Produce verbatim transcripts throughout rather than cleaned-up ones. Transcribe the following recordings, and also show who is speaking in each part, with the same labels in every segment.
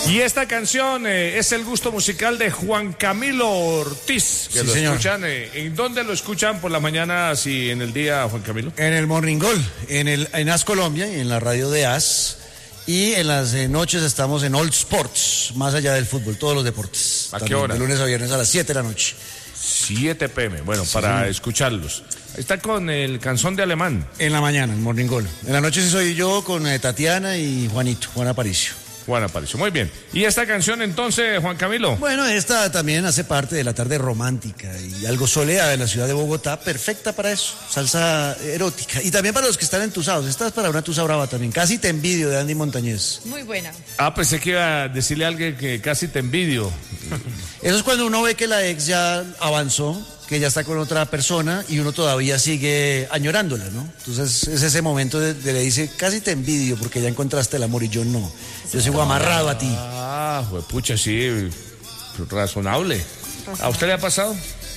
Speaker 1: Y esta canción eh, es el gusto musical de Juan Camilo Ortiz. Que
Speaker 2: sí,
Speaker 1: lo
Speaker 2: señor.
Speaker 1: escuchan, eh, ¿en dónde lo escuchan por la mañana y en el día, Juan Camilo?
Speaker 2: En el Morning Gold, en, el, en As Colombia y en la radio de As. Y en las eh, noches estamos en All Sports, más allá del fútbol, todos los deportes.
Speaker 1: ¿A qué
Speaker 2: También,
Speaker 1: hora?
Speaker 2: De lunes a viernes a las siete de la noche.
Speaker 1: siete pe eme, bueno,
Speaker 2: Sí,
Speaker 1: para
Speaker 2: sí.
Speaker 1: escucharlos. Está con el canzón de Alemán.
Speaker 2: En la mañana, en Morning Gold. En la noche sí soy yo con eh, Tatiana y Juanito, Juan Aparicio.
Speaker 1: Juan Aparicio, muy bien. ¿Y esta canción entonces, Juan Camilo?
Speaker 2: Bueno, esta también hace parte de la tarde romántica y algo soleada de la ciudad de Bogotá, perfecta para eso, salsa erótica. Y también para los que están entusados, esta es para una tusa brava también, Casi te envidio, de Andy Montañez.
Speaker 3: Muy buena.
Speaker 1: Ah, pensé que iba a decirle a alguien que casi te envidio.
Speaker 2: Eso es cuando uno ve que la ex ya avanzó, que ya está con otra persona y uno todavía sigue añorándola, ¿no? Entonces es ese momento de, de le dice, casi te envidio porque ya encontraste el amor y yo no. Yo sigo amarrado a ti.
Speaker 1: Ah, pues pucha, sí, razonable. ¿A usted le ha pasado?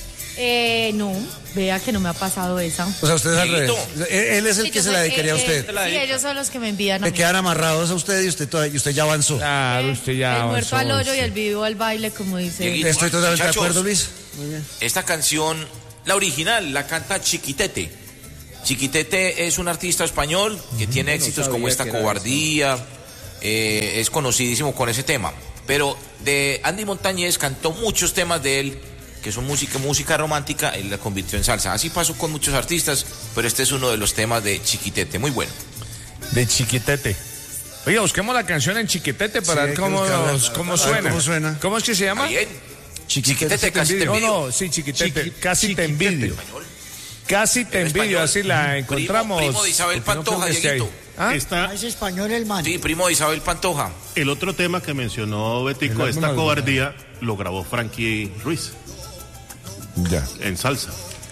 Speaker 3: Eh, no, vea que no me ha pasado esa.
Speaker 2: O sea, usted es al
Speaker 4: Dieguito.
Speaker 2: revés. Él, él es el
Speaker 3: Sí,
Speaker 2: que
Speaker 3: yo
Speaker 2: se
Speaker 3: soy-
Speaker 2: la dedicaría a
Speaker 3: eh,
Speaker 2: usted.
Speaker 3: eh, sí, ellos son los que me envían a
Speaker 2: Le
Speaker 3: mí.
Speaker 2: quedan amarrados a usted y usted, todavía- y usted ya avanzó.
Speaker 1: Claro, usted ya
Speaker 3: El muerto
Speaker 1: avanzó,
Speaker 3: al hoyo y
Speaker 1: sí.
Speaker 3: el vivo al baile, como dice.
Speaker 4: Dieguito.
Speaker 2: Estoy totalmente
Speaker 4: Muchachos.
Speaker 2: de acuerdo, Luis. Muy bien.
Speaker 4: Esta canción, la original, la canta Chiquitete. Chiquitete es un artista español que tiene éxitos como esta Cobardía, eh, es conocidísimo con ese tema. Pero de Andy Montañez cantó muchos temas de él, que son música, música romántica, él la convirtió en salsa. Así pasó con muchos artistas, pero este es uno de los temas de Chiquitete, muy bueno.
Speaker 1: De Chiquitete. Oiga, busquemos la canción en Chiquitete para
Speaker 2: Sí,
Speaker 1: ver
Speaker 2: hay que
Speaker 1: cómo,
Speaker 2: buscarla.
Speaker 1: cómo
Speaker 2: A ver
Speaker 1: suena.
Speaker 2: cómo suena.
Speaker 1: ¿Cómo es que se llama?
Speaker 4: Bien.
Speaker 2: Chiquitete,
Speaker 4: Chiquitete, casi te
Speaker 1: No,
Speaker 4: envidio.
Speaker 1: no, sí, Chiquitete.
Speaker 2: Chiqui-
Speaker 1: Casi te
Speaker 2: Chiquitete.
Speaker 1: envidio. Casi te
Speaker 4: En
Speaker 1: envidio,
Speaker 4: español.
Speaker 1: así la
Speaker 4: Primo-
Speaker 1: encontramos.
Speaker 4: primo de Isabel
Speaker 1: Porque no creo
Speaker 4: Pantoja,
Speaker 1: que esté ahí.
Speaker 4: Dieguito.
Speaker 1: ¿Ah?
Speaker 5: Esta,
Speaker 6: Es español el man.
Speaker 4: Sí, primo de Isabel Pantoja.
Speaker 5: el otro tema que mencionó Betico,
Speaker 1: El
Speaker 5: esta
Speaker 1: álbum
Speaker 5: cobardía, lo grabó Frankie Ruiz
Speaker 1: Ya.
Speaker 5: en salsa.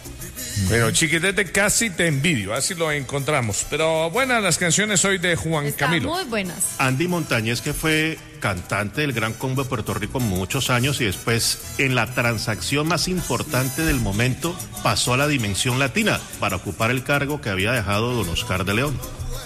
Speaker 1: Pero Chiquitete, casi te envidio, así lo encontramos. Pero buenas las canciones hoy de Juan
Speaker 3: Están
Speaker 1: Camilo.
Speaker 3: muy buenas.
Speaker 5: Andy Montañez, que fue cantante del Gran Combo de Puerto Rico muchos años y después en la transacción más importante del momento pasó a la dimensión latina para ocupar el cargo que había dejado don Oscar de León.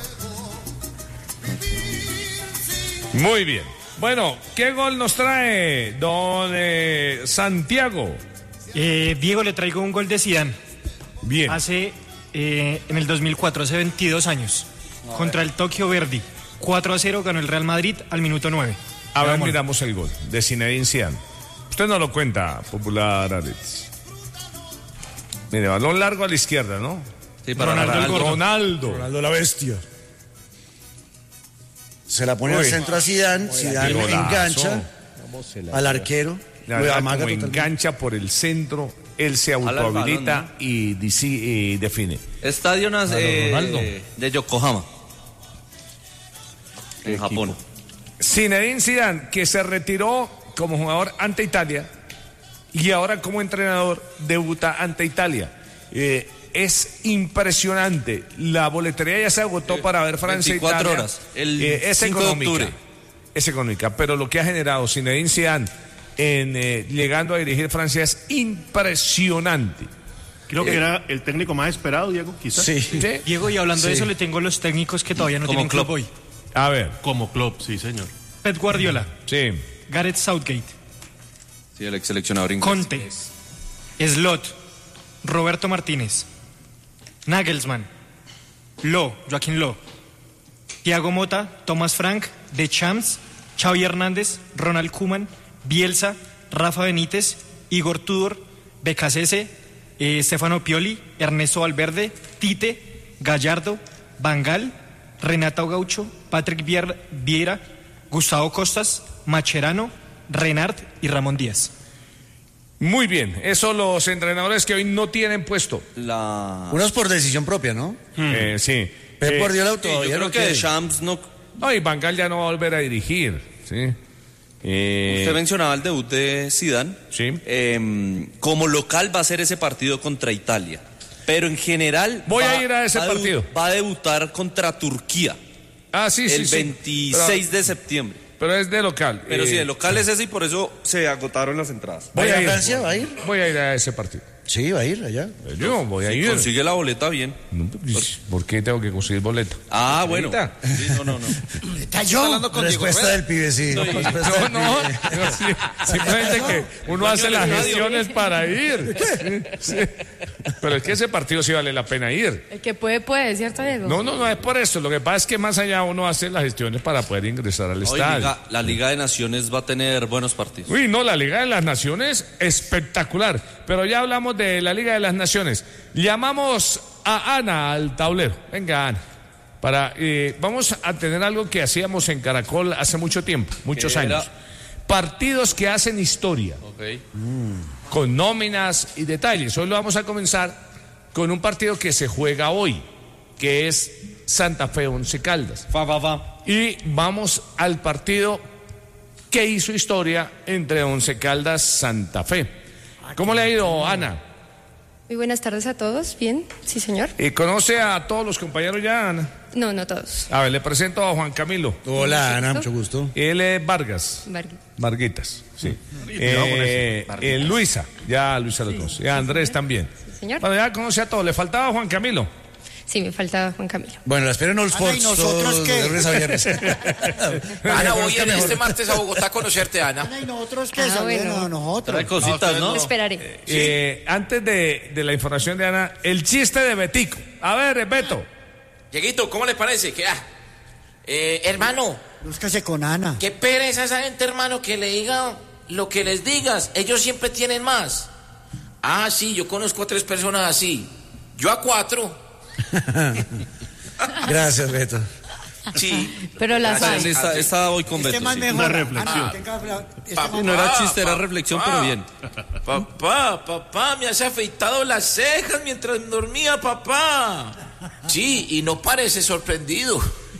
Speaker 1: Muy bien. Bueno, ¿qué gol nos trae don eh, Santiago?
Speaker 7: Eh, Diego, le traigo un gol de Zidane.
Speaker 1: Bien.
Speaker 7: Hace, eh, en el dos mil cuatro, hace veintidós años, contra el Tokio Verdy. cuatro a cero ganó el Real Madrid al minuto nueve.
Speaker 1: A ver,
Speaker 7: Veámoslo.
Speaker 1: miramos el gol de Zinedine Zidane. Usted no lo cuenta, popular Alex. Mire, balón largo a la izquierda, ¿no?
Speaker 8: Sí, para
Speaker 7: Ronaldo el
Speaker 8: Ronaldo.
Speaker 7: gordo.
Speaker 1: Ronaldo.
Speaker 2: Ronaldo la bestia. Se la pone
Speaker 1: Uy.
Speaker 2: al centro a Zidane, Zidane
Speaker 1: Qué golazo.
Speaker 2: engancha al arquero,
Speaker 1: La
Speaker 2: lo
Speaker 1: verdad,
Speaker 2: amaga
Speaker 1: como
Speaker 2: totalmente.
Speaker 1: engancha por el centro, él se
Speaker 8: el
Speaker 1: autohabilita
Speaker 8: balón,
Speaker 1: y, disi- y define.
Speaker 8: Estadio Nas- eh,
Speaker 1: Ronaldo.
Speaker 8: de Yokohama, en Japón.
Speaker 1: Zinedine Zidane, que se retiró como jugador ante Italia y ahora como entrenador debuta ante Italia. Eh, es impresionante. La boletería ya se agotó para ver Francia e
Speaker 8: veinticuatro
Speaker 1: Italia.
Speaker 8: horas, el
Speaker 1: Eh, es
Speaker 8: cinco de
Speaker 1: económica.
Speaker 8: octubre.
Speaker 1: Es económica, pero lo que ha generado Zinedine Zidane en eh, llegando a dirigir Francia es impresionante.
Speaker 5: Creo que era el técnico más esperado, Diego, quizás.
Speaker 2: Sí.
Speaker 1: ¿Sí?
Speaker 7: Diego, y hablando de eso, le tengo los técnicos que todavía no
Speaker 8: Como
Speaker 7: tienen club
Speaker 8: Klopp.
Speaker 7: hoy.
Speaker 1: A ver,
Speaker 5: Como club, sí, señor.
Speaker 7: Pep Guardiola,
Speaker 1: sí.
Speaker 7: Gareth Southgate,
Speaker 8: Sí, el ex seleccionador inglés.
Speaker 7: Conte, Slot, Roberto Martínez, Nagelsmann, Lo, Joaquín Lo, Thiago Motta, Thomas Frank, Deschamps, Xavi Hernández, Ronald Koeman, Bielsa, Rafa Benítez, Igor Tudor, Becasese, eh, Stefano Pioli, Ernesto Valverde, Tite, Gallardo, Bangal, Renato Gaucho, Patrick Vier- Vieira, Gustavo Costas, Macherano, Renard y Ramón Díaz.
Speaker 1: Muy bien, esos los entrenadores que hoy no tienen puesto.
Speaker 8: La...
Speaker 2: Unos por decisión propia, ¿no?
Speaker 1: Eh, sí.
Speaker 2: Pep
Speaker 1: Eh,
Speaker 2: Guardiola
Speaker 8: Sí, yo
Speaker 2: todavía
Speaker 8: creo
Speaker 2: no
Speaker 8: que
Speaker 2: quiere.
Speaker 8: Deschamps no...
Speaker 1: No, y Van Gaal ya no va a volver a dirigir, ¿sí? Eh,
Speaker 8: Usted mencionaba el debut de Zidane.
Speaker 1: Sí.
Speaker 8: Eh, como local va a ser ese partido contra Italia. Pero en general...
Speaker 1: Voy
Speaker 8: va-
Speaker 1: a ir a ese
Speaker 8: va debu-
Speaker 1: partido.
Speaker 8: Va a debutar contra Turquía
Speaker 1: ah, sí, sí,
Speaker 8: el
Speaker 1: sí.
Speaker 8: veintiséis de septiembre.
Speaker 1: Pero, pero es de local.
Speaker 8: Pero
Speaker 1: Eh,
Speaker 8: sí, el local es ese y por eso se agotaron las entradas.
Speaker 1: Voy
Speaker 2: ¿Va
Speaker 1: a
Speaker 2: a
Speaker 1: ir.
Speaker 2: Francia? ¿Va a ir?
Speaker 1: Voy a ir a ese partido.
Speaker 2: Sí, va a ir allá.
Speaker 1: Yo voy a
Speaker 8: Si
Speaker 1: ir.
Speaker 8: consigue la boleta, bien.
Speaker 1: No, pues, ¿por qué tengo que conseguir boleto?
Speaker 8: Ah, bueno.
Speaker 1: Ahorita.
Speaker 8: Sí, no, no, no.
Speaker 2: Respuesta del pibe, sí. Respuesta
Speaker 1: No,
Speaker 2: del
Speaker 1: no,
Speaker 2: pibe.
Speaker 1: no, sí, simplemente que uno hace las gestiones para ir. Sí. Pero es que ese partido sí vale la pena ir.
Speaker 3: El que puede, puede, ¿cierto, Diego?
Speaker 1: No, no, no es por eso. Lo que pasa es que más allá uno hace las gestiones para poder ingresar al
Speaker 8: Hoy
Speaker 1: estadio.
Speaker 8: Liga- la Liga de Naciones va a tener buenos partidos.
Speaker 1: Uy, no, la Liga de las Naciones, espectacular. Pero ya hablamos de la Liga de las Naciones. Llamamos a Ana al tablero. Venga, Ana. Para, eh, vamos a tener algo que hacíamos en Caracol hace mucho tiempo, muchos
Speaker 8: ¿Qué era?
Speaker 1: años. Partidos que hacen historia,
Speaker 8: Ok.
Speaker 1: con nóminas y detalles. Hoy lo vamos a comenzar con un partido que se juega hoy, que es Santa Fe Once Caldas.
Speaker 8: Va, va, va.
Speaker 1: Y vamos al partido que hizo historia entre Once Caldas Santa Fe. ¿Cómo le ha ido, Ana?
Speaker 6: Muy buenas tardes a todos. Bien, sí, señor.
Speaker 1: Eh, ¿Conoce a todos los compañeros ya, Ana?
Speaker 6: No, no todos.
Speaker 1: A ver, le presento a Juan Camilo.
Speaker 2: Hola, Ana, mucho gusto.
Speaker 1: Él es Vargas.
Speaker 6: Vargas.
Speaker 1: Varguitas, sí. Eh, eh, Luisa, ya Luisa lo conoce. Y a Andrés también.
Speaker 6: Sí, señor.
Speaker 1: Bueno, ya conoce a todos. Le faltaba Juan Camilo.
Speaker 6: Sí, me faltaba Juan Camilo.
Speaker 2: Bueno, la espero en All Sports. todos de lunes a viernes.
Speaker 4: Ana, voy a ir este martes a Bogotá a conocerte, Ana.
Speaker 9: ¿Y nosotros qué?
Speaker 6: Ah, bueno.
Speaker 9: Nosotros.
Speaker 8: Trae cositas, ¿no?
Speaker 6: Esperaré.
Speaker 1: Eh, antes de, de la información de Ana, el chiste de Betico. A ver, Beto.
Speaker 4: Dieguito, ¿cómo le parece? Que, ah, eh, hermano,
Speaker 9: Búscase con Ana.
Speaker 4: qué pereza esa gente, hermano, que le diga lo que les digas. Ellos siempre tienen más. Ah, sí, yo conozco a tres personas así. Yo a cuatro.
Speaker 2: Gracias, Beto.
Speaker 4: Sí.
Speaker 3: Pero las
Speaker 4: Gracias.
Speaker 3: hay.
Speaker 8: Esta, esta voy con
Speaker 9: Este
Speaker 8: Beto.
Speaker 9: más
Speaker 8: sí.
Speaker 9: mejor.
Speaker 5: Una reflexión.
Speaker 9: Ana, tenga la- este
Speaker 4: Pa-
Speaker 9: más-
Speaker 8: No era
Speaker 4: Ah,
Speaker 8: chiste, era
Speaker 4: pa-
Speaker 8: reflexión,
Speaker 4: pa-
Speaker 8: pero bien.
Speaker 4: Papá, papá, me has afeitado las cejas mientras dormía, papá. Sí, y no parece sorprendido.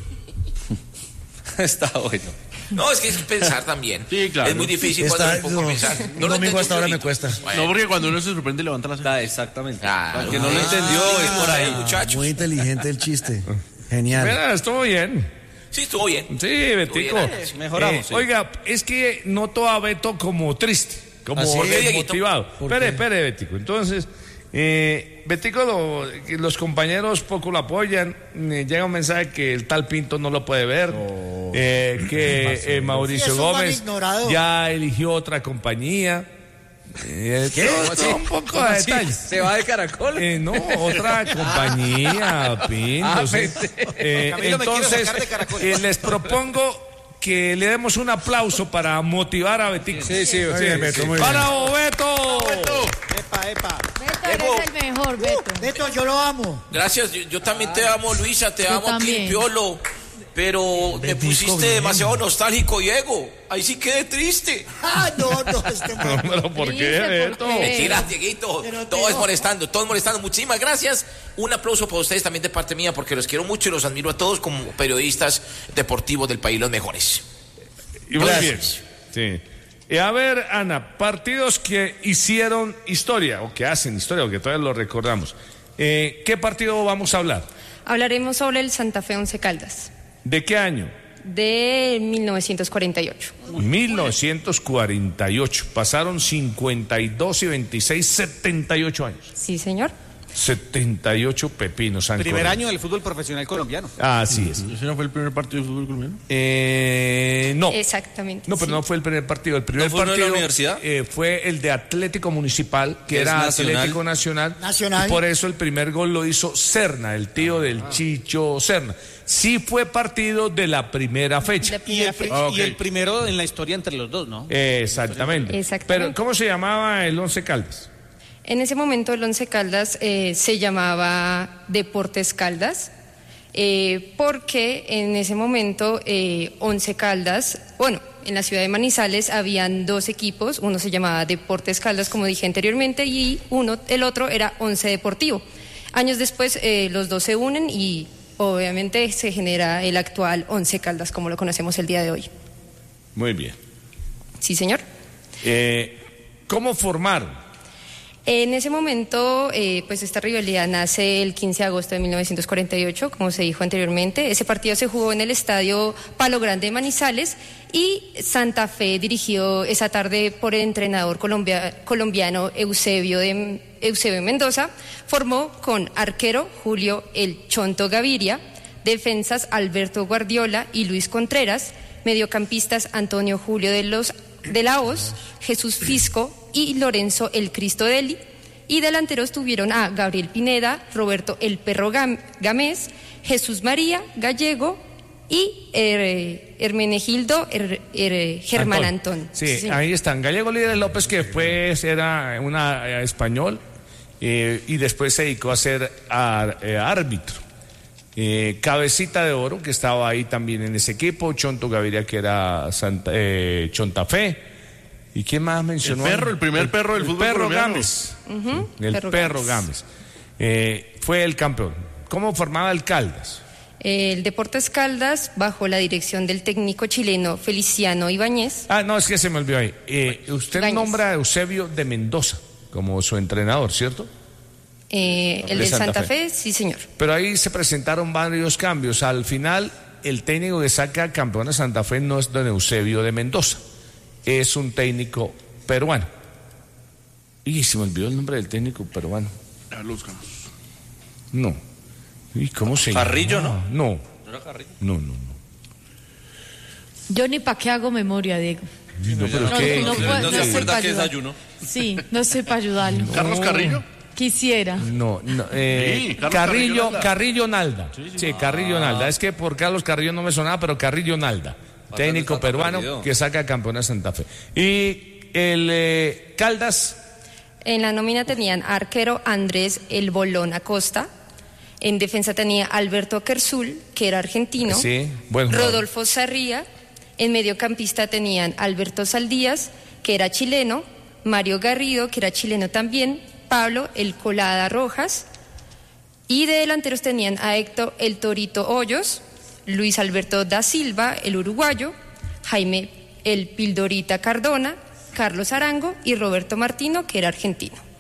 Speaker 8: Está bueno.
Speaker 4: No, es que es pensar también.
Speaker 5: Sí, claro.
Speaker 4: Es muy difícil
Speaker 2: Está-
Speaker 4: cuando me pongo a
Speaker 2: no,
Speaker 4: pensar.
Speaker 2: un
Speaker 4: lo
Speaker 2: domingo
Speaker 4: entendí
Speaker 2: hasta ahora me
Speaker 4: ahorita.
Speaker 2: cuesta.
Speaker 4: Bueno,
Speaker 5: No, porque cuando uno se sorprende levanta las cejas.
Speaker 8: Ah, exactamente.
Speaker 4: Claro.
Speaker 8: Para el que no lo entendió, es por ahí.
Speaker 4: muchachos.
Speaker 2: Muy inteligente el chiste. Genial.
Speaker 1: Mira, estuvo bien.
Speaker 4: Sí, estuvo bien.
Speaker 1: Sí, Betico.
Speaker 4: Estuvo bien,
Speaker 8: mejoramos,
Speaker 1: Eh,
Speaker 8: sí.
Speaker 1: Oiga, es que noto a Beto como triste, como
Speaker 2: ¿Ah, sí?
Speaker 4: ¿Por qué, Dieguito?
Speaker 1: desmotivado.
Speaker 2: ¿Por
Speaker 1: Espere,
Speaker 2: qué?
Speaker 1: espere, Betico. Entonces, eh, Betico, lo- que los compañeros poco lo apoyan. eh, llega un mensaje que el tal Pinto no lo puede ver. eh, que eh, Mauricio
Speaker 9: Sí, eso lo han
Speaker 1: Gómez
Speaker 9: ignorado.
Speaker 1: ya eligió otra compañía. Eh, todo- todo un poco de detalles.
Speaker 8: ¿Se va de Caracol?
Speaker 1: Eh, no, otra compañía, Pinto.
Speaker 8: Ah,
Speaker 1: sí.
Speaker 8: vete.
Speaker 1: Eh,
Speaker 9: Camilo, me quiero
Speaker 1: entonces,
Speaker 9: sacar de Caracol.
Speaker 1: eh, les propongo que le demos un aplauso para motivar a Betico.
Speaker 2: Sí, sí, muy bien, Beto, muy bien.
Speaker 1: ¡Para Beto!
Speaker 9: Epa, epa.
Speaker 3: Beto, eres el mejor, Beto.
Speaker 9: Beto, yo lo amo.
Speaker 4: Gracias, yo, yo también te amo, Luisa, te
Speaker 3: Yo
Speaker 4: amo a ti,
Speaker 3: también.
Speaker 4: Piolo. Pero me
Speaker 2: Betico,
Speaker 4: pusiste
Speaker 2: bien.
Speaker 4: demasiado nostálgico, Diego. Ahí sí quedé triste.
Speaker 9: Ah, no, no, este
Speaker 1: No, pero ¿por qué,
Speaker 3: Dice, ¿por
Speaker 1: Beto?
Speaker 3: qué?
Speaker 4: Mentira, Dieguito.
Speaker 9: Pero
Speaker 4: Todo
Speaker 9: te-
Speaker 4: es molestando, todo es molestando. Muchísimas gracias. Un aplauso para ustedes también de parte mía, porque los quiero mucho y los admiro a todos como periodistas deportivos del país, los mejores.
Speaker 1: Y muy bien.
Speaker 2: Gracias.
Speaker 1: Sí. Y a ver, Ana, partidos que hicieron historia, o que hacen historia, o que todavía lo recordamos. Eh, ¿Qué partido vamos a hablar?
Speaker 6: Hablaremos sobre el Santa Fe Once Caldas
Speaker 1: ¿De qué año?
Speaker 6: de mil novecientos cuarenta y ocho.
Speaker 1: mil novecientos cuarenta y ocho. Pasaron cincuenta y dos y veintiséis, setenta y ocho años.
Speaker 6: Sí, señor.
Speaker 1: setenta y ocho pepinos han
Speaker 10: Primer
Speaker 1: corrido.
Speaker 10: año del fútbol profesional colombiano.
Speaker 1: Así es.
Speaker 5: ¿Ese no fue el primer partido de fútbol colombiano?
Speaker 1: Eh, no.
Speaker 6: Exactamente.
Speaker 1: No, pero
Speaker 6: sí.
Speaker 1: no fue el primer partido. El primer
Speaker 8: ¿No fue uno de
Speaker 1: partido
Speaker 8: la universidad?
Speaker 1: eh, fue el de Atlético Municipal, que
Speaker 8: Que es
Speaker 1: era
Speaker 8: nacional.
Speaker 1: Atlético Nacional.
Speaker 9: Nacional.
Speaker 1: Y por eso el primer gol lo hizo Serna, el tío del Chicho Serna. Sí fue partido de la primera fecha.
Speaker 6: De
Speaker 10: Y el,
Speaker 6: primera
Speaker 10: pri-
Speaker 6: fecha.
Speaker 1: Ah, ok.
Speaker 10: y el primero en la historia entre los dos, ¿no?
Speaker 1: Eh, exactamente.
Speaker 6: Exactamente.
Speaker 1: Pero, ¿cómo se llamaba el Once Caldas?
Speaker 6: En ese momento el Once Caldas eh, se llamaba Deportes Caldas, eh, porque en ese momento eh, Once Caldas, bueno, en la ciudad de Manizales habían dos equipos, uno se llamaba Deportes Caldas, como dije anteriormente, y uno, el otro era Once Deportivo. Años después eh, los dos se unen y obviamente se genera el actual Once Caldas, como lo conocemos el día de hoy.
Speaker 1: Muy bien.
Speaker 6: Sí, señor.
Speaker 1: Eh, ¿Cómo formaron?
Speaker 6: En ese momento, eh, pues esta rivalidad nace el quince de agosto de mil novecientos cuarenta y ocho, como se dijo anteriormente. Ese partido se jugó en el estadio Palo Grande de Manizales y Santa Fe, dirigido esa tarde por el entrenador colombia, colombiano Eusebio, de, Eusebio Mendoza, formó con arquero Julio El Chonto Gaviria, defensas Alberto Guardiola y Luis Contreras, mediocampistas Antonio Julio de, los, de la Hoz, Jesús Fisco y Lorenzo El Cristo Deli, y delanteros tuvieron a Gabriel Pineda, Roberto El Perro Gam- Gámez, Jesús María Gallego y eh, Hermenegildo er, er, Germán Antón.
Speaker 1: Antón. Sí,
Speaker 6: Sí.
Speaker 1: ahí están. Gallego Líderes López, que después era una eh, español eh, y después se dedicó a ser ar- eh, árbitro. Eh, Cabecita de Oro, que estaba ahí también en ese equipo, Chonto Gaviria, que era Santa, eh, Chontafé. ¿Y quién más mencionó?
Speaker 5: El perro, el primer perro del
Speaker 1: el
Speaker 5: fútbol
Speaker 1: perro
Speaker 5: colombiano.
Speaker 1: Gámez.
Speaker 6: Ujú,
Speaker 1: El
Speaker 6: Perro
Speaker 1: perro,
Speaker 6: Gámez.
Speaker 1: Gámez. Eh, fue el campeón. ¿Cómo formaba el Caldas?
Speaker 6: El Deportes Caldas, bajo la dirección del técnico chileno Feliciano Ibáñez.
Speaker 1: Ah, no, es que se me olvidó ahí. Eh, usted
Speaker 6: Ibáñez.
Speaker 1: nombra a Eusebio de Mendoza como su entrenador, ¿cierto?
Speaker 6: Eh, el
Speaker 1: De
Speaker 6: de
Speaker 1: Santa
Speaker 6: Santa,
Speaker 1: Fe.
Speaker 6: Fe. sí señor.
Speaker 1: Pero ahí se presentaron varios cambios. Al final, el técnico que saca campeón a Santa Fe no es don Eusebio de Mendoza, es un técnico peruano. Y se me olvidó el nombre del técnico peruano.
Speaker 5: Ya lo buscamos.
Speaker 1: No. ¿Y cómo se llama?
Speaker 8: Carrillo, ¿no?
Speaker 1: No,
Speaker 8: ¿No era Carrillo?
Speaker 1: no, no. no.
Speaker 3: Yo ni para qué hago memoria, Diego.
Speaker 1: No, pero
Speaker 3: No,
Speaker 1: ¿qué?
Speaker 3: no,
Speaker 1: ¿Qué?
Speaker 3: puedo-
Speaker 8: ¿No se
Speaker 3: no sé
Speaker 8: acuerda
Speaker 3: para
Speaker 8: que
Speaker 3: ayudar.
Speaker 8: desayuno?
Speaker 3: Sí, no sé para ayudarlo.
Speaker 5: ¿Carlos Carrillo?
Speaker 3: Quisiera.
Speaker 1: No, no, eh,
Speaker 5: Sí, Carlos
Speaker 1: Carrillo,
Speaker 5: Carrillo
Speaker 1: Carrillo Nalda. Sí, Carrillo Nalda. Es que por Carlos Carrillo no me sonaba, pero Carrillo Nalda, técnico
Speaker 8: está
Speaker 1: peruano
Speaker 8: perdido.
Speaker 1: que saca campeón a Santa Fe. Y el eh, Caldas,
Speaker 6: En la nómina tenían arquero Andrés El Bolón Acosta. En defensa tenía Alberto Kersul, que era argentino.
Speaker 1: Sí, buen jugador.
Speaker 6: Rodolfo Sarría. En mediocampista tenían Alberto Saldías, que era chileno. Mario Garrido, que era chileno también. Pablo El Colada Rojas. Y de delanteros tenían a Héctor El Torito Hoyos, Luis Alberto da Silva, el uruguayo, Jaime El Pildorita Cardona, Carlos Arango y Roberto Martino, que era argentino.